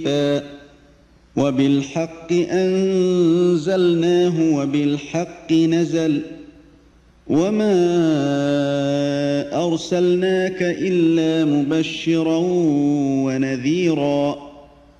وبالحق أنزلناه وبالحق نزل وما أرسلناك إلا مبشرا ونذيرا